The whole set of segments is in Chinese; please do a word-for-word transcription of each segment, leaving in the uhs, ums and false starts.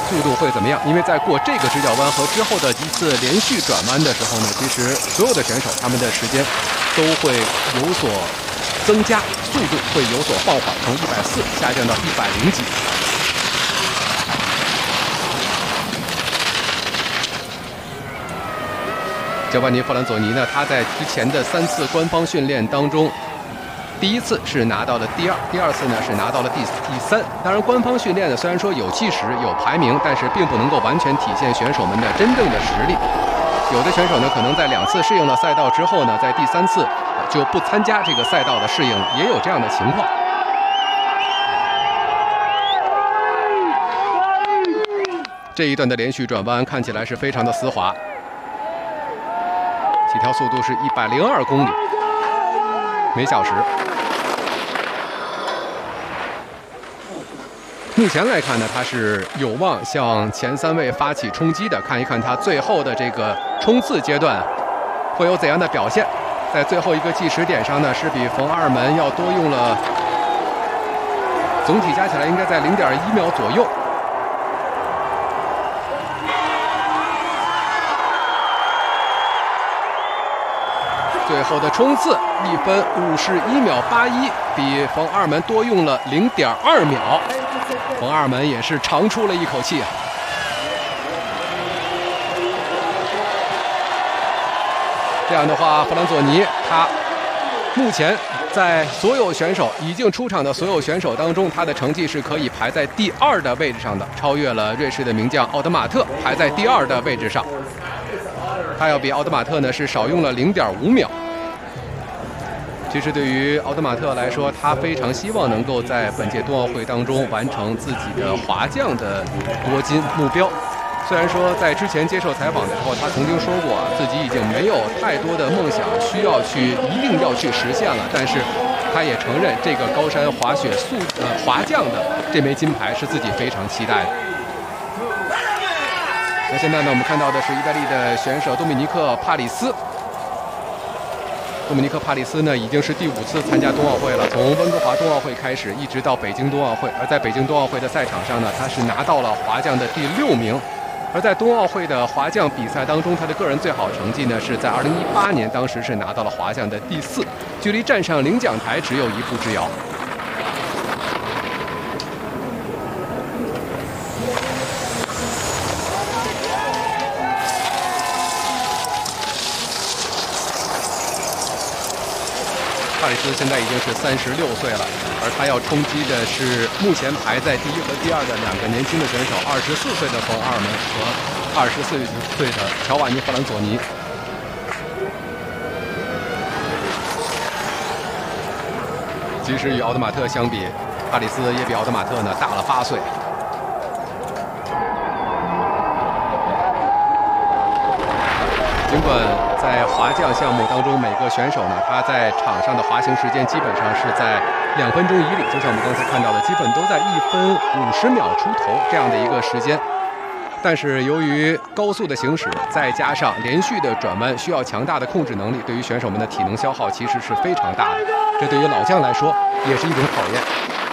速度会怎么样？因为在过这个直角弯和之后的一次连续转弯的时候呢，其实所有的选手他们的时间都会有所增加，速度会有所放缓，从一百四下降到一百零几。乔万尼·弗兰佐尼呢，他在之前的三次官方训练当中，第一次是拿到了第二，第二次呢是拿到了第第三。当然，官方训练呢虽然说有计时有排名，但是并不能够完全体现选手们的真正的实力。有的选手呢可能在两次适应了赛道之后呢，在第三次就不参加这个赛道的适应了，也有这样的情况。这一段的连续转弯看起来是非常的丝滑。起跳速度是一百零二公里每小时。目前来看呢，他是有望向前三位发起冲击的。看一看他最后的这个冲刺阶段会有怎样的表现。在最后一个计时点上呢，是比冯阿尔门要多用了，总体加起来应该在零点一秒左右。最后的冲刺一分五十一秒八一，比冯阿尔门多用了零点二秒。冯阿尔门也是长出了一口气啊。这样的话，弗兰佐尼他目前在所有选手已经出场的所有选手当中，他的成绩是可以排在第二的位置上的，超越了瑞士的名将奥德马特，排在第二的位置上。他要比奥德马特呢是少用了零点五秒。其实对于奥德马特来说，他非常希望能够在本届冬奥会当中完成自己的滑降的夺金目标。虽然说在之前接受采访的时候，他曾经说过啊，自己已经没有太多的梦想需要去一定要去实现了，但是他也承认这个高山滑雪速呃滑降的这枚金牌是自己非常期待的。那现在呢，我们看到的是意大利的选手多米尼克·帕里斯。多米尼克·帕里斯呢，已经是第五次参加冬奥会了，从温哥华冬奥会开始，一直到北京冬奥会。而在北京冬奥会的赛场上呢，他是拿到了滑降的第六名。而在冬奥会的滑降比赛当中，他的个人最好成绩呢，是在二零一八年，当时是拿到了滑降的第四，距离站上领奖台只有一步之遥。帕里斯现在已经是三十六岁了，而他要冲击的是目前排在第一和第二的两个年轻的选手，二十四岁的冯阿尔门和二十四岁的乔瓦尼·弗兰佐尼。即使与奥德马特相比，帕里斯也比奥德马特呢大了八岁。尽管在滑降项目当中，每个选手呢，他在场上的滑行时间基本上是在两分钟以里，就像我们刚才看到的，基本都在一分五十秒出头这样的一个时间。但是由于高速的行驶，再加上连续的转弯，需要强大的控制能力，对于选手们的体能消耗其实是非常大的。这对于老将来说也是一种考验。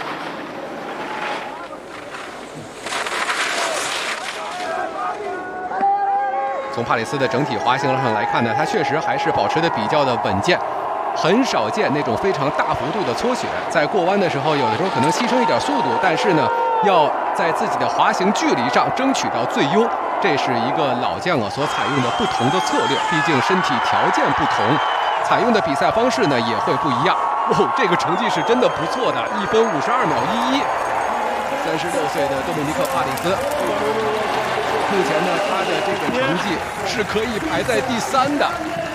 从帕里斯的整体滑行上来看呢，他确实还是保持的比较的稳健，很少见那种非常大幅度的搓雪。在过弯的时候，有的时候可能牺牲一点速度，但是呢，要在自己的滑行距离上争取到最优，这是一个老将啊所采用的不同的策略。毕竟身体条件不同，采用的比赛方式呢也会不一样。哦，这个成绩是真的不错的，一分五十二秒一一。三十六岁的多米尼克·帕里斯。目前呢，他的这个成绩是可以排在第三的。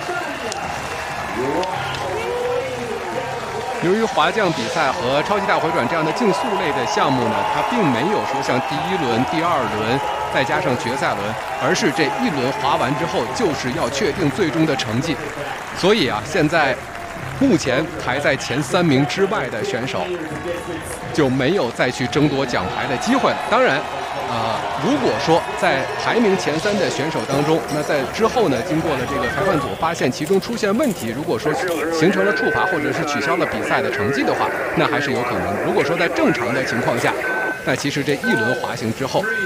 由于滑降比赛和超级大回转这样的竞速类的项目呢，它并没有说像第一轮、第二轮再加上决赛轮，而是这一轮滑完之后就是要确定最终的成绩。所以啊，现在目前排在前三名之外的选手就没有再去争夺奖牌的机会了。当然。啊、呃，如果说在排名前三的选手当中，那在之后呢，经过了这个裁判组发现其中出现问题，如果说形成了处罚或者是取消了比赛的成绩的话，那还是有可能的。如果说在正常的情况下，那其实这一轮滑行之后